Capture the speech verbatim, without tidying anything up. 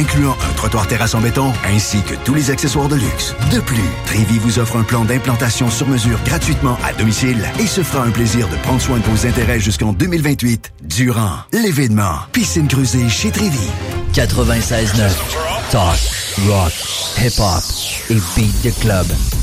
incluant un trottoir terrasse en béton ainsi que tous les accessoires de luxe. De plus, Trévi vous offre un plan d'implantation sur mesure gratuitement à domicile et se fera un plaisir de prendre soin de vos intérêts jusqu'en deux mille vingt-huit durant l'événement Piscine creusée chez Trévi. quatre-vingt-seize neuf Talk, rock, hip-hop et beat de club.